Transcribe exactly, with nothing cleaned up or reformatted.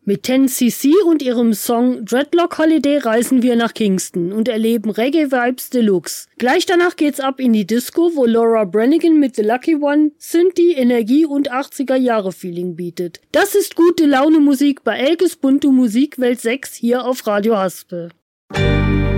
Mit ten C C und ihrem Song Dreadlock Holiday reisen wir nach Kingston und erleben Reggae-Vibes Deluxe. Gleich danach geht's ab in die Disco, wo Laura Branigan mit The Lucky One Synthie, Energie und achtziger-Jahre-Feeling bietet. Das ist gute Laune Musik bei Elkes Bunte Musikwelt sechs hier auf Radio Haspel.